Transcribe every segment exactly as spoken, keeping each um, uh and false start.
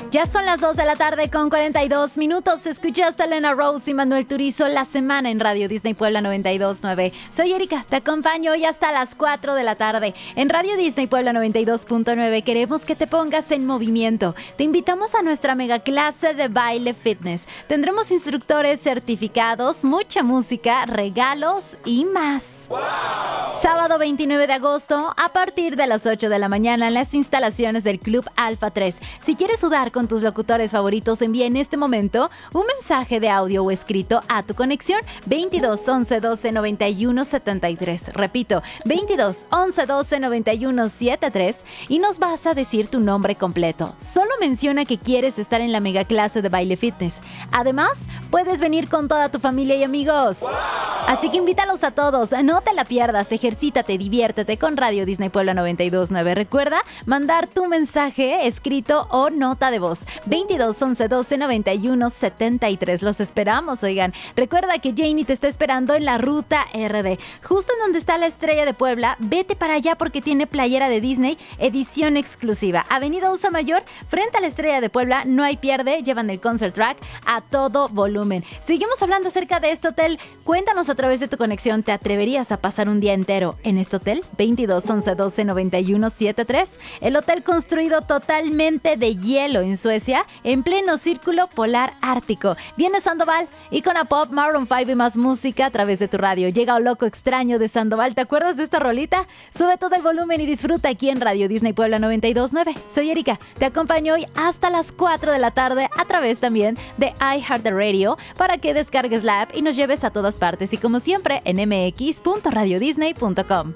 Ya son las dos de la tarde con cuarenta y dos minutos. Escuchaste a Elena Rose y Manuel Turizo La Semana en Radio Disney Puebla noventa y dos punto nueve. Soy Erika, te acompaño hoy hasta las cuatro de la tarde. En Radio Disney Puebla noventa y dos punto nueve queremos que te pongas en movimiento. Te invitamos a nuestra mega clase de baile fitness. Tendremos instructores certificados, mucha música, regalos y más. ¡Wow! Sábado veintinueve de agosto, a partir de las ocho de la mañana en las instalaciones del Club Alfa tres. Si quieres sudar con tus locutores favoritos, envía en este momento un mensaje de audio o escrito a tu conexión veintidós once doce noventa y uno setenta y tres. Repito, veintidós once doce noventa y uno setenta y tres y nos vas a decir tu nombre completo. Solo menciona que quieres estar en la mega clase de baile fitness. Además, puedes venir con toda tu familia y amigos. ¡Wow! Así que invítalos a todos, no te la pierdas, ejercítate, diviértete con Radio Disney Puebla noventa y dos punto nueve. Recuerda mandar tu mensaje escrito o nota de voz. veintidós once doce noventa y uno setenta y tres. Los esperamos, oigan. Recuerda que Janie te está esperando en la Ruta R D. Justo en donde está la Estrella de Puebla, vete para allá porque tiene playera de Disney, edición exclusiva. Avenida Usa Mayor, frente a la Estrella de Puebla, no hay pierde, llevan el concert track a todo volumen. Seguimos hablando acerca de este hotel. Cuéntanos a través de tu conexión, ¿te atreverías a pasar un día entero en este hotel? veintidós once doce noventa y uno setenta y tres. El hotel construido totalmente de hielo en Suecia, en pleno círculo polar ártico. Viene Sandoval, Icona Pop, Maroon cinco y más música a través de tu radio. Llega un loco extraño de Sandoval. ¿Te acuerdas de esta rolita? Sube todo el volumen y disfruta aquí en Radio Disney Puebla noventa y dos punto nueve. Soy Erika, te acompaño hoy hasta las cuatro de la tarde a través también de iHeartRadio para que descargues la app y nos lleves a todas partes. Y como siempre en m x punto radio disney punto com.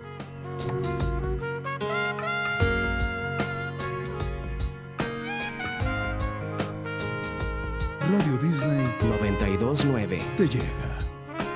Radio Disney noventa y dos punto nueve te llega.